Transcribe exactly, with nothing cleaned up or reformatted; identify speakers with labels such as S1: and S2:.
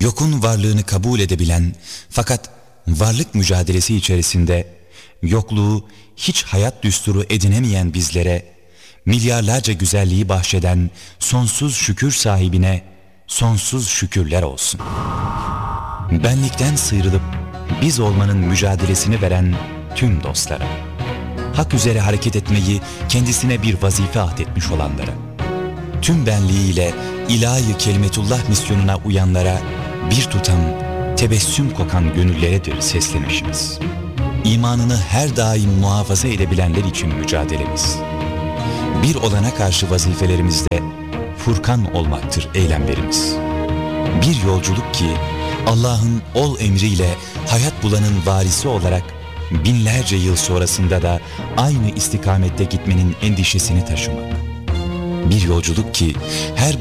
S1: Yokun varlığını kabul edebilen fakat varlık mücadelesi içerisinde yokluğu hiç hayat düsturu edinemeyen bizlere milyarlarca güzelliği bahşeden sonsuz şükür sahibine sonsuz şükürler olsun. Benlikten sıyrılıp biz olmanın mücadelesini veren tüm dostlara, hak üzere hareket etmeyi kendisine bir vazife ahdetmiş olanlara, tüm benliğiyle ilahi kelimetullah misyonuna uyanlara bir tutam tebessüm kokan gönülleredir seslenişimiz. İmanını her daim muhafaza edebilenler için mücadelemiz. Bir olana karşı vazifelerimizde Furkan olmaktır eylemlerimiz. Bir yolculuk ki Allah'ın ol emriyle hayat bulanın varisi olarak binlerce yıl sonrasında da aynı istikamette gitmenin endişesini taşımak. Bir yolculuk ki her